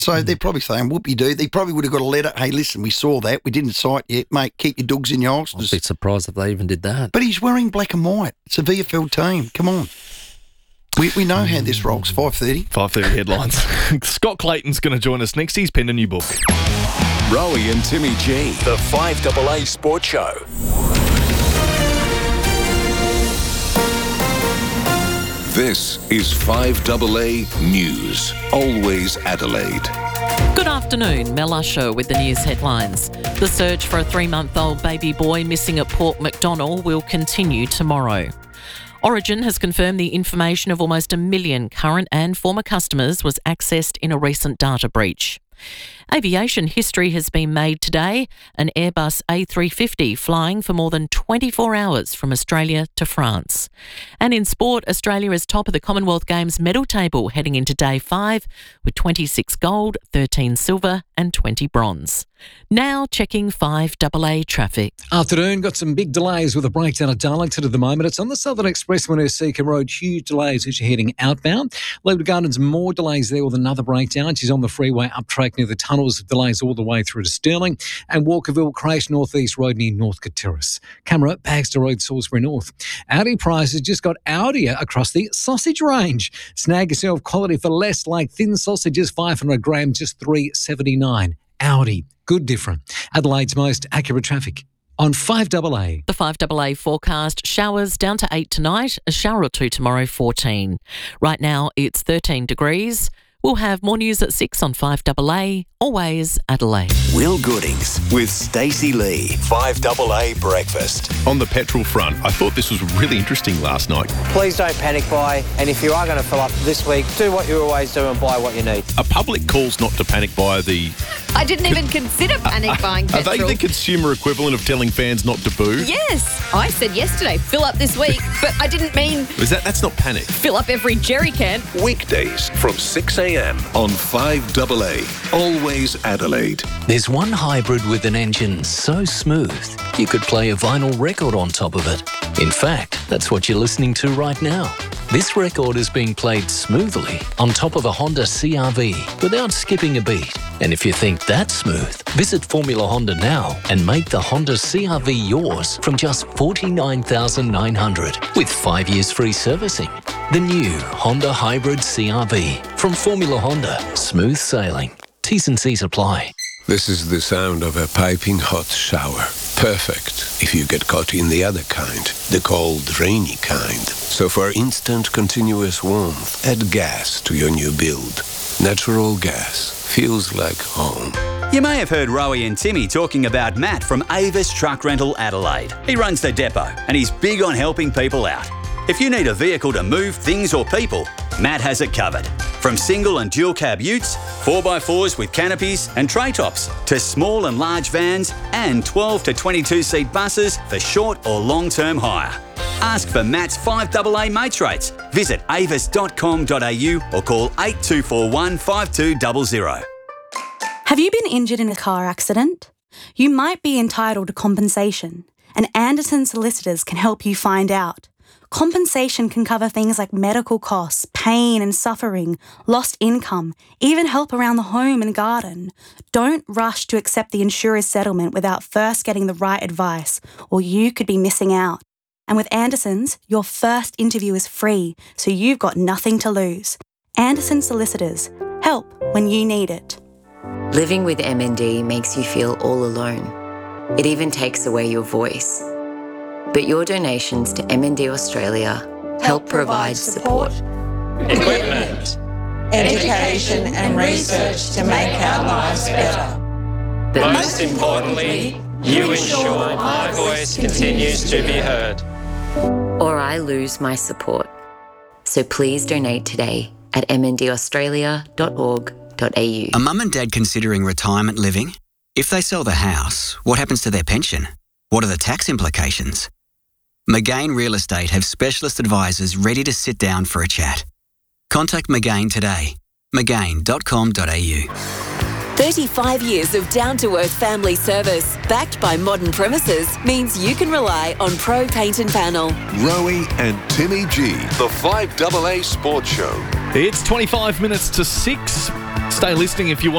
So they're probably saying, whoopie-doo. They probably would have got a letter, hey, listen, we saw that. We didn't cite yet. Mate, keep your dogs in your holsters. I'd be surprised if they even did that. But he's wearing black and white. It's a VFL team. Come on. We know how this rolls. 5:30. 5:30 headlines. Scott Clayton's going to join us next. He's penned a new book. Rowie and Timmy G, the 5AA Sports Show. This is 5AA News. Always Adelaide. Good afternoon, Mel Usher with the news headlines. The search for a 3-month-old baby boy missing at Port MacDonnell will continue tomorrow. Origin has confirmed the information of almost 1 million current and former customers was accessed in a recent data breach. Aviation history has been made today, an Airbus A350 flying for more than 24 hours from Australia to France. And in sport, Australia is top of the Commonwealth Games medal table heading into day 5 with 26 gold, 13 silver and 20 bronze. Now checking 5AA traffic. Afternoon, got some big delays with a breakdown at Darlington at the moment. It's on the Southern Expressway near Seacombe Road. Huge delays as you're heading outbound. Leeward Gardens, more delays there with another breakdown. She's on the freeway up track near the tunnels. Delays all the way through to Stirling. And Walkerville, crash North East Road near Northcote Terrace. Camera, Baxter Road, Salisbury North. Audi prices just got Audier across the sausage range. Snag yourself quality for less, like thin sausages, 500 grams, just $3.79. Audi, good different. Adelaide's most accurate traffic on 5AA. The 5AA forecast, showers down to 8 tonight, a shower or 2 tomorrow, 14. Right now it's 13 degrees. We'll have more news at 6 on 5AA, always Adelaide. Will Goodings with Stacey Lee, 5AA Breakfast. On the petrol front, I thought this was really interesting last night. Please don't panic buy, and if you are going to fill up this week, do what you always do and buy what you need. A public calls not to panic buy the... I didn't even consider panic buying petrol. Are they the consumer equivalent of telling fans not to boo? Yes. I said yesterday, fill up this week, but I didn't mean... That's not panic. Fill up every jerry can. Weekdays from 6 a.m. on 5AA. Always Adelaide. There's one hybrid with an engine so smooth, you could play a vinyl record on top of it. In fact, that's what you're listening to right now. This record is being played smoothly on top of a Honda CR-V without skipping a beat. And if you think that's smooth, visit Formula Honda now and make the Honda CR-V yours from just $49,900 with 5 years free servicing. The new Honda Hybrid CR-V from Formula Honda. Smooth sailing. T's and C's apply. This is the sound of a piping hot shower. Perfect if you get caught in the other kind, the cold, rainy kind. So for instant, continuous warmth, add gas to your new build. Natural gas feels like home. You may have heard Rowie and Timmy talking about Matt from Avis Truck Rental Adelaide. He runs the depot and he's big on helping people out. If you need a vehicle to move things or people, Matt has it covered. From single and dual cab utes, 4x4s with canopies and tray tops, to small and large vans and 12 to 22 seat buses for short or long-term hire. Ask for Matt's 5AA mates rates. Visit avis.com.au or call 8241 5200. Have you been injured in a car accident? You might be entitled to compensation, and Anderson Solicitors can help you find out. Compensation can cover things like medical costs, pain and suffering, lost income, even help around the home and garden. Don't rush to accept the insurer's settlement without first getting the right advice, or you could be missing out. And with Anderson's, your first interview is free, so you've got nothing to lose. Anderson Solicitors. Help when you need it. Living with MND makes you feel all alone. It even takes away your voice. But your donations to MND Australia help provide support, equipment, education and research to make our lives better. But most importantly, you ensure my voice continues to be heard. Or I lose my support. So please donate today at mndaustralia.org.au. A mum and dad considering retirement living? If they sell the house, what happens to their pension? What are the tax implications? McGain Real Estate have specialist advisors ready to sit down for a chat. Contact McGain today. McGain.com.au. 35 years of down-to-earth family service, backed by modern premises, means you can rely on Pro Paint and Panel. Rowie and Timmy G, the 5AA Sports Show. It's 25 minutes to 6. Stay listening if you want